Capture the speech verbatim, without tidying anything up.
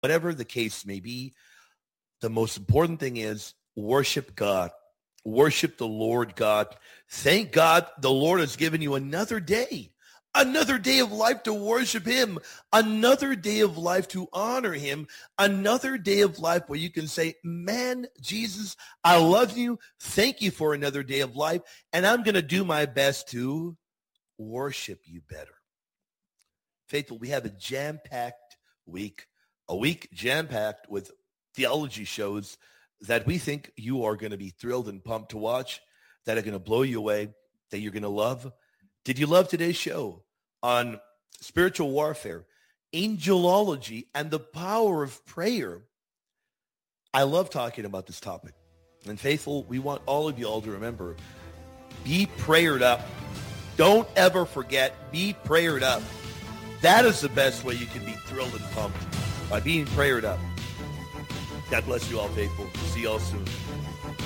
whatever the case may be, the most important thing is worship God. Worship the Lord God. Thank God the Lord has given you another day, another day of life to worship him, another day of life to honor him, another day of life where you can say, man, Jesus, I love you. Thank you for another day of life. And I'm going to do my best to worship you better. Faithful, we have a jam-packed week, a week jam-packed with theology shows that we think you are going to be thrilled and pumped to watch, that are going to blow you away, that you're going to love. Did you love today's show on spiritual warfare, angelology, and the power of prayer? I love talking about this topic. And faithful, we want all of you all to remember, be prayered up. Don't ever forget, be prayered up. That is the best way you can be thrilled and pumped, by being prayered up. God bless you all, faithful. See you all soon.